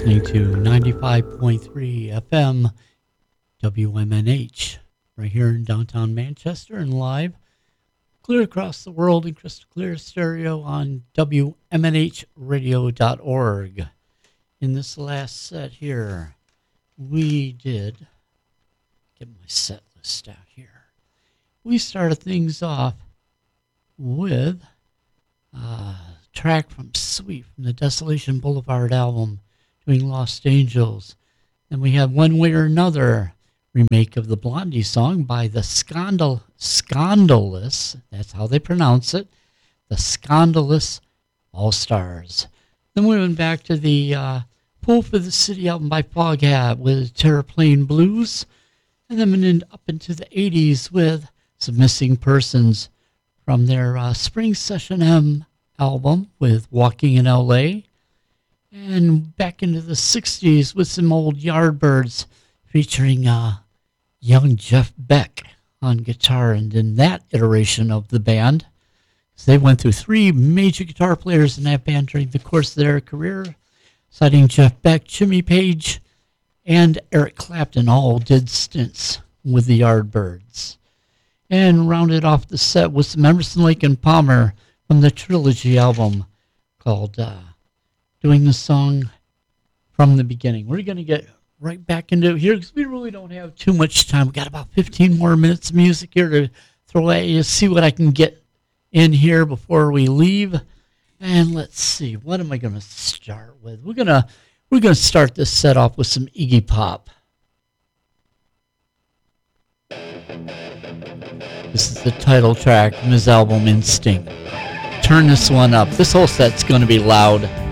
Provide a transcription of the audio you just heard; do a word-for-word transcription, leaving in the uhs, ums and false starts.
listening to ninety-five point three F M W M N H right here in downtown Manchester and live clear across the world in crystal clear stereo on W M N H radio dot org. In this last set here, we did get my set list out here. We started things off with a track from Sweet from the Desolation Boulevard album, doing Lost Angels. Then we have One Way or Another, remake of the Blondie song by the Scandal, Scandalous, that's how they pronounce it, the Scandalous All-Stars. Then we went back to the uh, Pool for the City album by Foghat with Terraplane Blues. And then went up into the eighties with some Missing Persons from their uh, Spring Session M album with Walking in L A. And back into the sixties with some old Yardbirds featuring uh, young Jeff Beck on guitar. And in that iteration of the band, they went through three major guitar players in that band during the course of their career, citing Jeff Beck, Jimmy Page, and Eric Clapton all did stints with the Yardbirds. And rounded off the set with some Emerson, Lake and Palmer from the Trilogy album called uh, doing the song From the Beginning. We're going to get right back into it here because we really don't have too much time. We've got about fifteen more minutes of music here to throw at you, see what I can get in here before we leave. And let's see, what am I going to start with? We're going to we're going to start this set off with some Iggy Pop. This is the title track from his album Instinct. Turn this one up. This whole set's going to be loud.